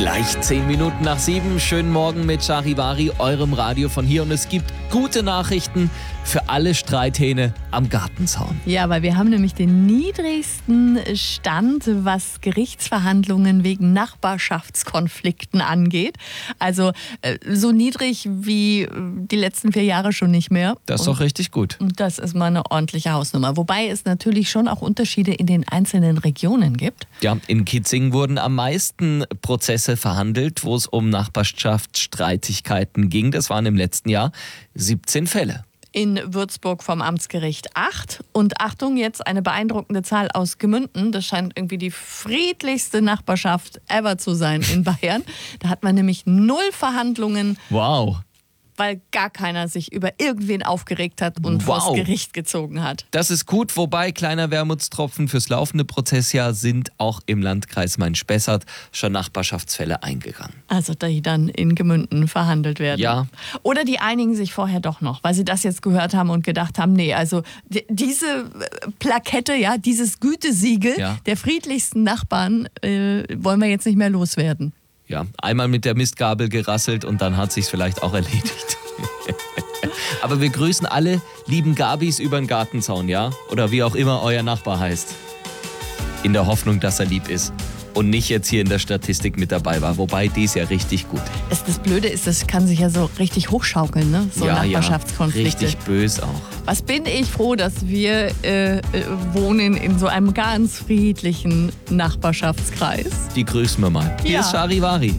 Gleich 10 Minuten nach 7. Schönen Morgen mit Charivari, eurem Radio von hier. Und es gibt gute Nachrichten für alle Streithähne am Gartenzaun. Ja, weil wir haben nämlich den niedrigsten Stand, was Gerichtsverhandlungen wegen Nachbarschaftskonflikten angeht. Also so niedrig wie die letzten 4 Jahre schon nicht mehr. Das ist doch richtig gut. Und das ist mal eine ordentliche Hausnummer. Wobei es natürlich schon auch Unterschiede in den einzelnen Regionen gibt. Ja, in Kitzingen wurden am meisten Prozesse verhandelt, wo es um Nachbarschaftsstreitigkeiten ging. Das waren im letzten Jahr 17 Fälle. In Würzburg vom Amtsgericht 8. Und Achtung, jetzt eine beeindruckende Zahl aus Gemünden. Das scheint irgendwie die friedlichste Nachbarschaft ever zu sein in Bayern. Da hat man nämlich 0 Verhandlungen. Wow. Weil gar keiner sich über irgendwen aufgeregt hat und vors Gericht gezogen hat. Das ist gut, wobei kleiner Wermutstropfen fürs laufende Prozessjahr sind auch im Landkreis Main-Spessart schon Nachbarschaftsfälle eingegangen. Also die dann in Gemünden verhandelt werden. Ja. Oder die einigen sich vorher doch noch, weil sie das jetzt gehört haben und gedacht haben, nee, also diese Plakette, ja, dieses Gütesiegel der friedlichsten Nachbarn wollen wir jetzt nicht mehr loswerden. Ja, einmal mit der Mistgabel gerasselt und dann hat sich's vielleicht auch erledigt. Aber wir grüßen alle lieben Gabis über den Gartenzaun, ja? Oder wie auch immer euer Nachbar heißt. In der Hoffnung, dass er lieb ist und nicht jetzt hier in der Statistik mit dabei war. Wobei, die ist ja richtig gut. Das Blöde ist, das kann sich ja so richtig hochschaukeln, ne? So Nachbarschaftskonflikte. Richtig bös auch. Was bin ich froh, dass wir wohnen in so einem ganz friedlichen Nachbarschaftskreis. Die grüßen wir mal. Hier ist Charivari.